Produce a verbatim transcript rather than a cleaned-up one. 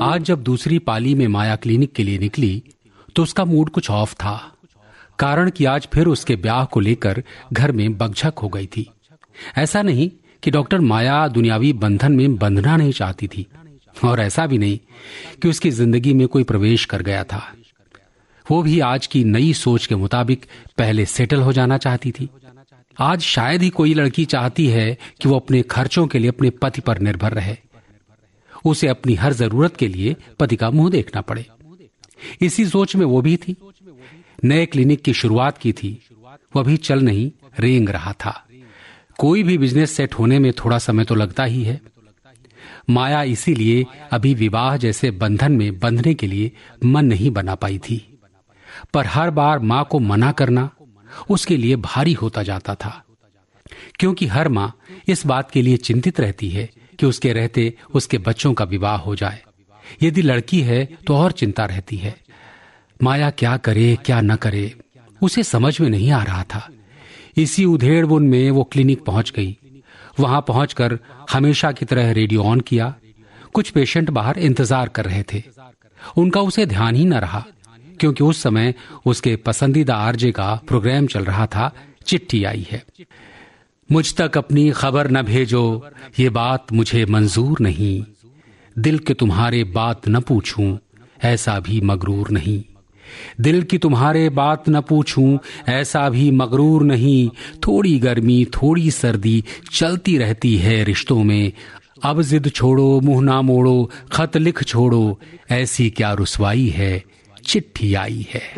आज जब दूसरी पाली में माया क्लिनिक के लिए निकली तो उसका मूड कुछ ऑफ था, कारण कि आज फिर उसके ब्याह को लेकर घर में बकझक हो गई थी। ऐसा नहीं कि डॉक्टर माया दुनियावी बंधन में बंधना नहीं चाहती थी, और ऐसा भी नहीं कि उसकी जिंदगी में कोई प्रवेश कर गया था। वो भी आज की नई सोच के मुताबिक पहले सेटल हो जाना चाहती थी। आज शायद ही कोई लड़की चाहती है कि वो अपने खर्चों के लिए अपने पति पर निर्भर रहे, उसे अपनी हर जरूरत के लिए पति का मुंह देखना पड़े। इसी सोच में वो भी थी। नए क्लिनिक की शुरुआत की थी, वह भी चल नहीं रेंग रहा था। कोई भी बिजनेस सेट होने में थोड़ा समय तो लगता ही है। माया इसीलिए अभी विवाह जैसे बंधन में बंधने के लिए मन नहीं बना पाई थी, पर हर बार मां को मना करना उसके लिए भारी होता जाता था, क्योंकि हर मां इस बात के लिए चिंतित रहती है कि उसके रहते उसके बच्चों का विवाह हो जाए। यदि लड़की है तो और चिंता रहती है। माया क्या करे क्या न करे, उसे समझ में नहीं आ रहा था। इसी उधेड़बुन में वो क्लिनिक पहुंच गई। वहां पहुंचकर हमेशा की तरह रेडियो ऑन किया। कुछ पेशेंट बाहर इंतजार कर रहे थे। उनका उसे ध्यान ही न रहा, क्योंकि उस समय उसके पसंदीदा आरजे का प्रोग्राम चल रहा था। चिट्ठी आई है। मुझ तक अपनी खबर न भेजो, ये बात मुझे मंजूर नहीं। दिल के तुम्हारे बात न पूछूं, ऐसा भी मगरूर नहीं। दिल की तुम्हारे बात न पूछूं, ऐसा भी मगरूर नहीं। थोड़ी गर्मी थोड़ी सर्दी चलती रहती है रिश्तों में। अब जिद छोड़ो मुंह ना मोड़ो, खत लिख छोड़ो, ऐसी क्या रुसवाई है चिट्ठी आई है।